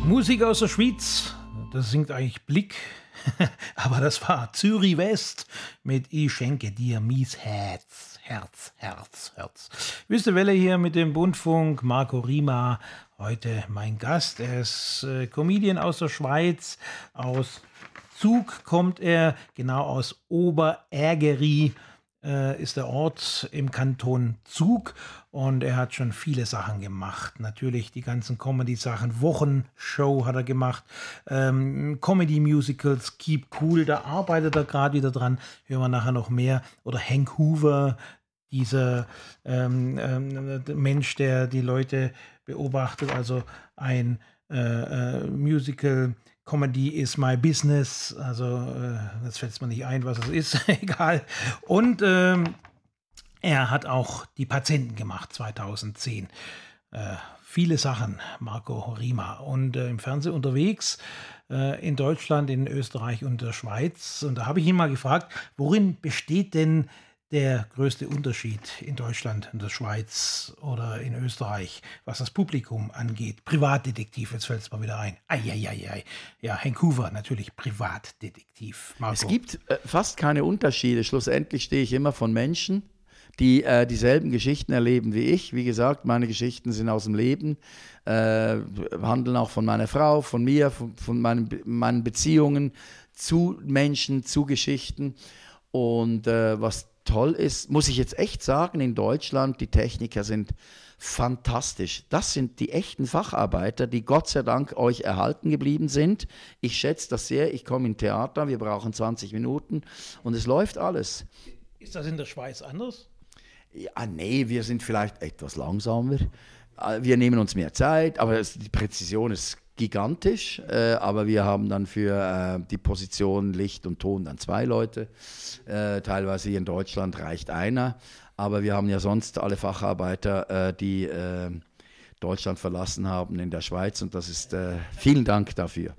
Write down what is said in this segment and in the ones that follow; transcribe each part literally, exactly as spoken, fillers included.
Musik aus der Schweiz, das singt eigentlich Blick, aber das war Zürich West mit Ich schenke dir mies Herz, Herz, Herz, Herz. Wisst ihr, Welle hier mit dem Bundfunk, Marco Rima, heute mein Gast. Er ist äh, Comedian aus der Schweiz, aus Zug kommt er, genau aus Oberärgeri äh, ist der Ort im Kanton Zug, und er hat schon viele Sachen gemacht. Natürlich die ganzen Comedy-Sachen, Wochenshow hat er gemacht, ähm, Comedy-Musicals, Keep Cool, da arbeitet er gerade wieder dran, hören wir nachher noch mehr. Oder Hank Hoover, dieser ähm, ähm, Mensch, der die Leute beobachtet, also ein äh, äh, Musical, Comedy is my business, also äh, jetzt fällt es mir nicht ein, was es ist, egal. Und ähm, er hat auch die Patienten gemacht, zweitausendzehn. Äh, viele Sachen, Marco Rima. Und äh, im Fernsehen unterwegs, äh, in Deutschland, in Österreich und der Schweiz. Und da habe ich ihn mal gefragt, worin besteht denn der größte Unterschied in Deutschland, in der Schweiz oder in Österreich, was das Publikum angeht? Privatdetektiv, jetzt fällt es mal wieder ein. Eieiei. Ja, Hank Hoover, natürlich Privatdetektiv. Marco. Es gibt äh, fast keine Unterschiede. Schlussendlich stehe ich immer von Menschen, die äh, dieselben Geschichten erleben wie ich. Wie gesagt, meine Geschichten sind aus dem Leben, äh, handeln auch von meiner Frau, von mir, von, von meinen, meinen Beziehungen zu Menschen, zu Geschichten. Und äh, was toll ist, muss ich jetzt echt sagen, in Deutschland, die Techniker sind fantastisch. Das sind die echten Facharbeiter, die Gott sei Dank euch erhalten geblieben sind. Ich schätze das sehr. Ich komme in Theater, wir brauchen zwanzig Minuten und es läuft alles. Ist das in der Schweiz anders? Ja, nee, wir sind vielleicht etwas langsamer. Wir nehmen uns mehr Zeit, aber es, die Präzision ist gigantisch, äh, aber wir haben dann für äh, die Position Licht und Ton dann zwei Leute. Äh, teilweise hier in Deutschland reicht einer, aber wir haben ja sonst alle Facharbeiter, äh, die äh, Deutschland verlassen haben in der Schweiz, und das ist, äh, vielen Dank dafür.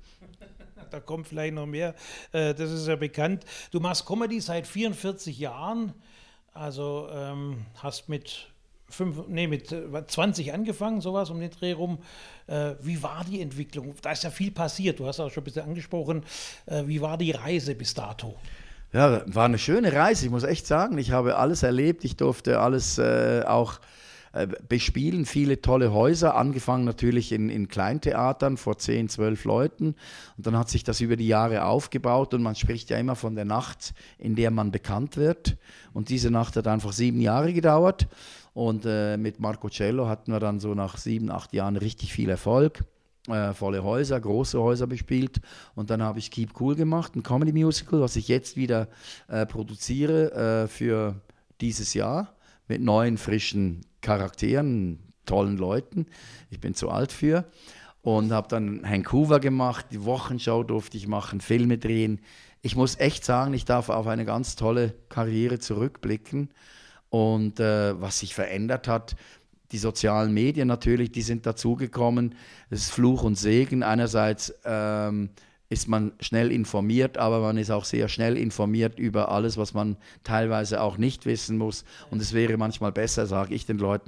Da kommt vielleicht noch mehr, äh, das ist ja bekannt. Du machst Comedy seit vierundvierzig Jahren, also ähm, hast mit Fünf, nee, mit zwanzig angefangen, sowas um den Dreh rum. Äh, wie war die Entwicklung? Da ist ja viel passiert, du hast auch schon ein bisschen angesprochen. Äh, wie war die Reise bis dato? Ja, war eine schöne Reise, ich muss echt sagen. Ich habe alles erlebt, ich durfte alles äh, auch äh, bespielen, viele tolle Häuser, angefangen natürlich in, in Kleintheatern vor zehn, zwölf Leuten. Und dann hat sich das über die Jahre aufgebaut, und man spricht ja immer von der Nacht, in der man bekannt wird. Und diese Nacht hat einfach sieben Jahre gedauert. Und äh, mit Marco Cello hatten wir dann so nach sieben, acht Jahren richtig viel Erfolg. Äh, volle Häuser, große Häuser bespielt. Und dann habe ich Keep Cool gemacht, ein Comedy-Musical, was ich jetzt wieder äh, produziere äh, für dieses Jahr. Mit neuen, frischen Charakteren, tollen Leuten. Ich bin zu alt für. Und habe dann Hank Hoover gemacht, die Wochenshow durfte ich machen, Filme drehen. Ich muss echt sagen, ich darf auf eine ganz tolle Karriere zurückblicken. Und äh, was sich verändert hat, die sozialen Medien natürlich, die sind dazugekommen. Es ist Fluch und Segen. Einerseits ähm, ist man schnell informiert, aber man ist auch sehr schnell informiert über alles, was man teilweise auch nicht wissen muss. Und es wäre manchmal besser, sage ich den Leuten,